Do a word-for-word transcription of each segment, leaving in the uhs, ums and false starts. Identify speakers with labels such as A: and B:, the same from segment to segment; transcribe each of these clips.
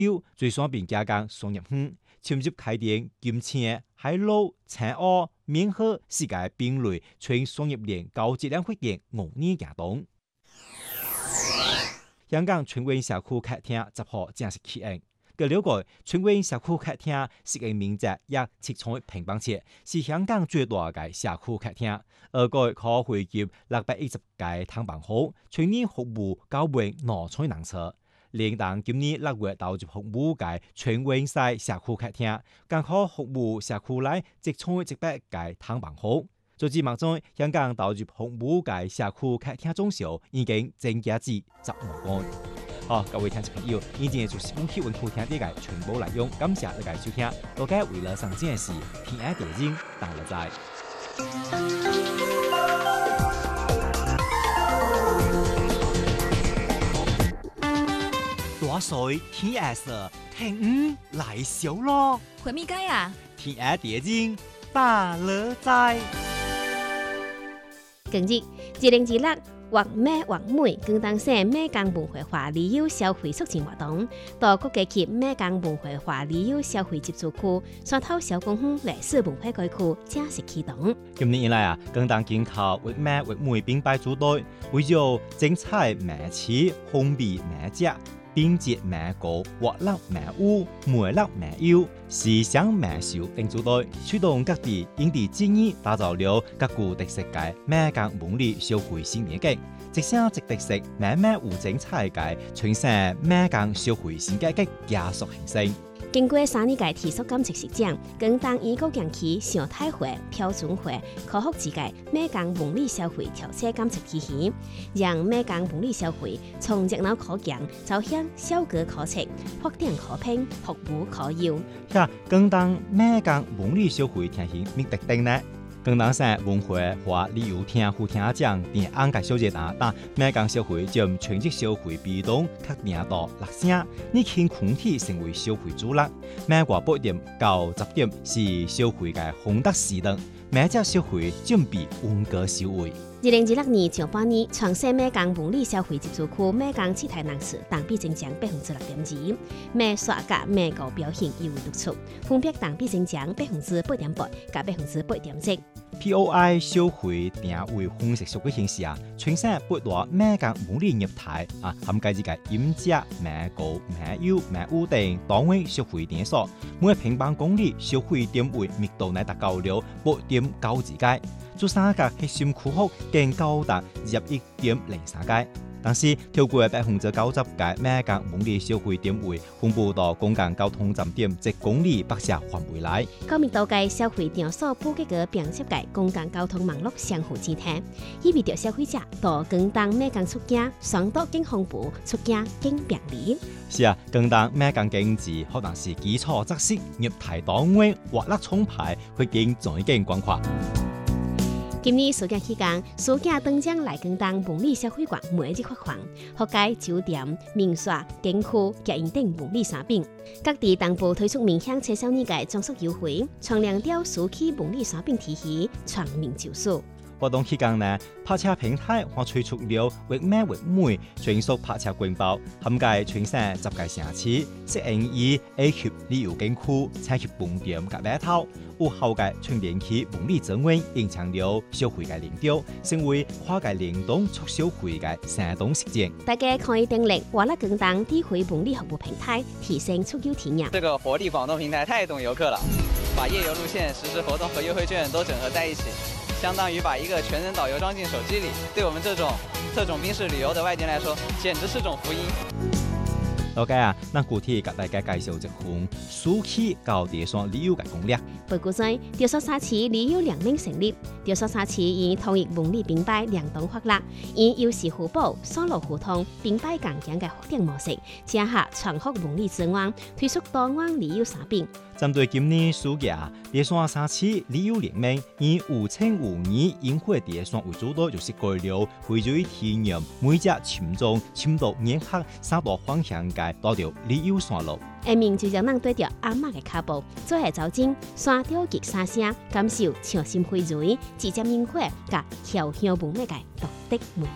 A: 九最雙邊加工雙入園，深入開店金青、海陸、青澳、棉花世界並類全雙入鏈高質量會員五年行動。香港春運社區客廳十號正式啟用。據了解，春運社區客廳設計面積約七千平方尺，是香港最大嘅社區客廳。而該可匯集六百一十個攤房號，全年服務九萬五千人次。連同今年六月投入服務嘅春運西社區客廳，更可服務社區內一千一百個攤房號。截至目前，香港投入服務嘅社區客廳總數已經增加至十五個。好，各位聽眾朋友，以上就是本期文庫聽啲嘅全部內容，感謝大家收聽。大家為了上件事，平安地經大樂在。大水天下事，聽五來小咯。
B: 回咪街啊？
A: 平安地經大樂在。
C: 今日二零二六或咩或妹更當省咩江文化華旅遊消費促進活動，到各街及咩江文化華旅遊消費接觸區、山頭小公園歷史文化區區正式啟動。
A: 今年以來啊，更當緊靠或咩或妹並排組隊，為咗精彩美食、風味美食、品質美高、活力美舞、魅力美優、時尚美秀等組隊，驅動各地因地制宜，打造了各具特色嘅咩江文旅消費新年景。即聲即特色，美美有精彩嘅全省咩江消費新價格加速形成。
C: 經過三年嘅體恤感測實踐，更當以高強期常態化、標準化、科學自界咩江文旅消費調節監測體系，讓咩江文旅消費從熱鬧可講走向效果可測、發展可評、服務可用。
A: 呀，更當咩江文旅消費體系咩特定呢？更當省文化和旅遊廳副廳長田安介小姐答答，咩江消費佔全國消費比重確定到六成，你傾群體成為消費主力。咩話八點到十點是消費嘅紅燈時段，咩隻消費準備溫哥消費。
C: 二零二六年上半年，全省咩江文旅消費接觸區咩江七台人次同比增長百分之六點二，咩刷價咩高表現尤為突出，分別同比增長百分之八點八加百分之八點七。
A: P O I 消費定位分析數據顯示啊，全省八大咩江文旅業態啊，涵蓋呢個飲食、咩高、咩優、咩舞等單位消費點數，每平方公里消費點位密度乃達到了八點九二階，做三個核心區域更高達二十一點零三階。但是，超過百分之九十嘅咩江文旅消費點位分佈到公共交通站點一公里北側範圍內。
C: 高密度嘅消費點數布局個並接嘅公共交通網絡相互之體，意味着消費者到更當咩江出境，雙到更豐富，出境更便利。
A: 是啊，更當咩江經濟可能是基礎扎實，業態單位活力充沛，會經再經廣闊。
C: 今年暑假期間，暑假登江來更當文旅消費館每日發放，學界酒店、民宿、景區、捷運等文旅產品。各地同步推出面向青少年嘅裝束優惠，強調掉暑期文旅產品體系全面就緒。
A: 活動期間呢，泊車平台還推出了或咩或妹全屬泊車quyền包，涵蓋全省十個城市，適應於 A 級旅遊景區、產業本店及碼頭。有後屆春連期文旅資源延長了消費嘅領導，成為跨界聯動促消費嘅生動實踐。
C: 大家可以訂閱活力更當智慧文旅服務平台，提升出遊體驗。
D: 這個活力廣東平台太懂遊客了，把夜遊路線、實時活動和優惠券都整合在一起，相當於把一個全人導遊裝進手機裏，對我們這種特種兵式旅遊的外地來說，簡直是種福音。
A: 老街啊，咱具體給大家介紹一款暑期到地雙旅遊嘅攻略。
C: 報告在潮汕沙市旅遊聯盟成立，潮汕沙市以統一文旅並排聯動發力，以優勢互補、雙路互通、並排共贏嘅發展模式，結合全國文旅資源，推出多元旅遊產品。
A: 針對今年暑假，潮汕沙市旅遊聯盟以五千五年煙火潮汕為主導，就是改了匯聚體驗每隻群眾深度結合三大方向嘅多條旅遊線路。
C: 下面就讓咱對着阿媽嘅腳步，做下走進山雕極沙聲，感受潮汕薈蕤、直接煙火甲僑鄉文化嘅獨特魅力。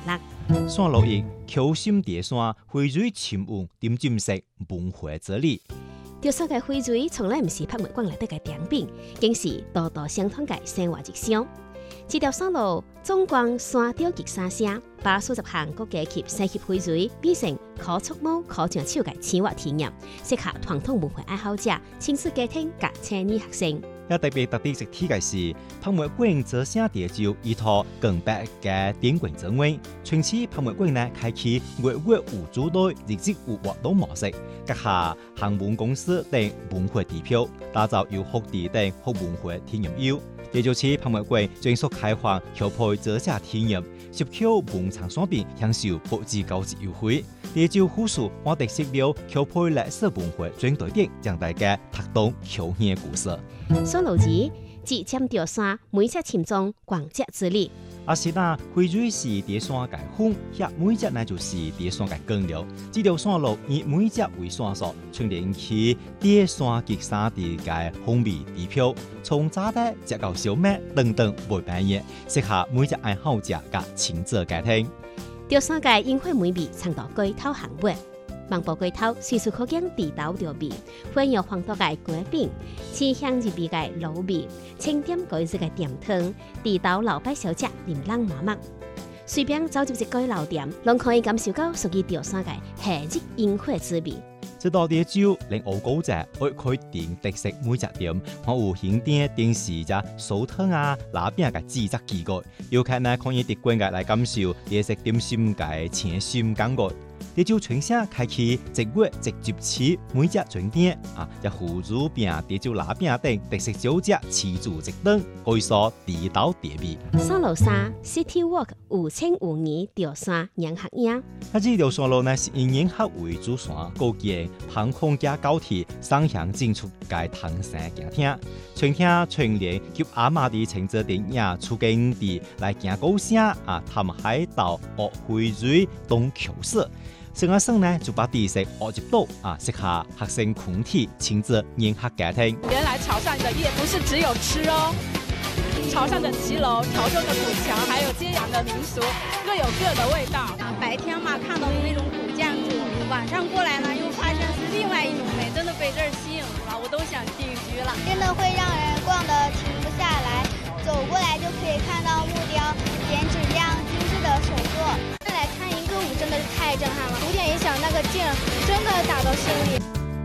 A: 山路一橋心蝶山匯水深運點金色文化之旅。
C: 潮汕嘅匯水從來唔是博物館內底嘅展品，竟是道道相通嘅生活日常。這條山路縱觀山雕極沙聲，把數十項國家級世級匯水變成可觸摸、可上手嘅生活體驗，適合傳統文化愛好者、親子家庭及青年學生。
A: 也特別特別一提嘅是，博物館做寫地招依託更白嘅典館整位，從此博物館呢開啟月月無主隊、日日有活動模式，閣下航運公司等文化地標，打造有學地等學文化體驗優。也就是博物館專屬開放橋配做寫體驗，入口文創商品享受保值高級優惠。地招附屬我哋識了橋配歷史文化專隊點，將大家拍動橋縣故事。
C: 山路二即尖條山每隻淺中逛街之旅。
A: 阿是那匯水是蝶山嘅風，遐每隻呢就是蝶山嘅根了。這條山路以每隻為線索，串聯起蝶山及山地嘅風味地標，從炸得直到小麥等等每半頁，適合每隻愛好者嘅親子家庭。
C: 潮汕嘅櫻花梅味藏到龜頭行尾，望步龜頭隨處可見地道調味，歡有黃豆嘅粿餅，清香入味嘅滷味，清點改制嘅甜湯，地道老擺小食琳琅滿目。隨便走入一間老店，攏可以感受到屬於潮汕嘅夏日櫻花滋味。
A: 這道地招令我高者愛開店特色每隻店，我有顯店電視隻酥湯啊、拉餅嘅製作機構，遊客呢可以直觀嘅來感受夜食點心嘅前心感覺。地招全省開啟一月直接起每隻專店啊，一葫蘆餅、地招拉餅等特色小食齊聚一堂，可以說地道地味。
C: 山路三 City Walk 有清有義潮汕人客影。
A: 啊，這條山路呢是以人客為主線，高建航空加高鐵雙向進出嘅唐山行廳，全廳全連及阿媽的情節電影出境地來行高聲啊，談海島、學匯水、東橋色。成個省呢就把地色學入到啊，適合學生群體親子人客家庭。
B: 原來潮汕的夜不是只有吃哦，潮汕的騎樓、潮州的古橋，還有揭陽的民俗，各有各的味道。
E: 白天嘛看到的那種古建築，晚上過來呢又發現是另外一種美，真的被這兒吸引了，我都想定居了。
F: 真的會讓人逛得停不下來，走過來就可以看到木雕、剪紙這樣精緻的手作。再來看一個舞真的是太震撼了，古典音響那個勁真的打到心裡。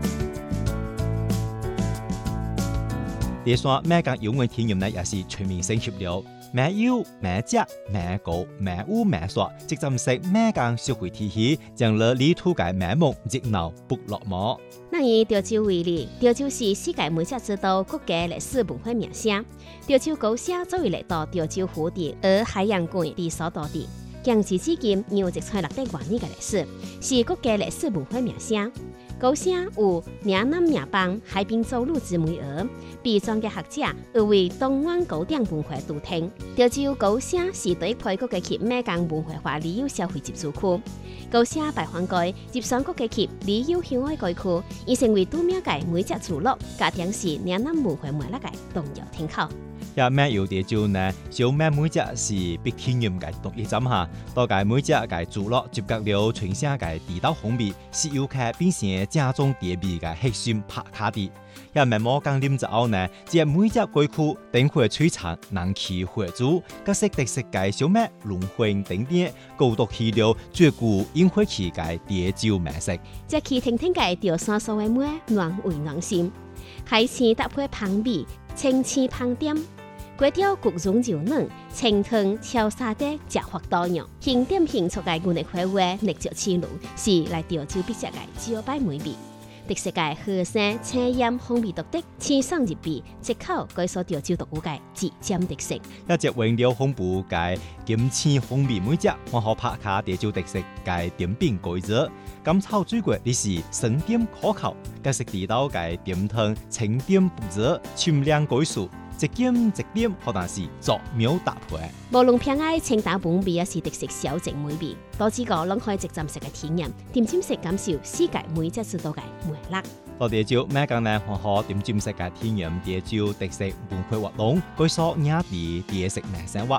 F: 潮汕
A: 每間遊玩體驗呢也是全面升級了，咩遊、咩食、咩歌、咩舞、咩耍，即針式每間社會體系，將了旅途嘅美夢熱鬧不落幕。
C: 那以潮州為例，潮州是世界美食之都國家歷史文化名城。潮州高社作為嚟到潮州蝴蝶而海洋館的所在地，強至至今有一千六百多年嘅歷史，是國家歷史文化名城。高社有嶺南名邦海濱走路之美兒，被專家學者譽為東灣高點文化都廳。潮州高社是對配國家級美港文化化旅遊消費集聚區。高社排灣街接上國家級旅遊向外街區，已成為度假界每隻聚落，加點是嶺南文化脈絡嘅重要廳口。
A: 也咩有潮州呢？小咩每隻是必體驗嘅獨一站下，多介每隻嘅聚落接觸了全省嘅地道風味，是遊客變成正宗地味嘅核心拍卡地。也咩冇講啉之後呢？只每隻街區等會璀璨人氣活珠，各式特色嘅小咩龍魂頂點，高度起了最具煙火氣嘅潮州美食。
C: 這期聽聽嘅潮汕所謂咩暖胃暖心，海鮮搭配香味，清鮮香點。粿條焗蓉油嫩，清湯超沙爹，食法多樣。輕點輕觸嘅原嚟開胃，力著氣爐，是來潮州必食嘅招牌美味。特色嘅河山青鹽風味獨特，清爽入味，一口改所潮州獨有嘅自尖特色。
A: 一隻原料豐富嘅金青風味每隻，我可拍卡潮州特色嘅點餅改造。甘草水果你是酸甜可口，各式地道嘅點湯清甜不熱，清涼改數。一點一點，可能是作妙搭配。
C: 無論偏愛清淡本味，也是特色小食美味。多幾個攏可以直站式嘅體驗，點尖式感受世界每隻之道嘅魅力。
A: 到潮州每間呢，可可點尖式嘅體驗潮州特色文化活動，據說雅地地食名生活。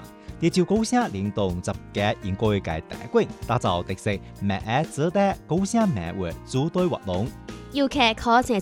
A: 地招高聲聯動集結應該嘅大館，打造特色慢嘅指定高聲慢活組隊活動。
C: 遊客可前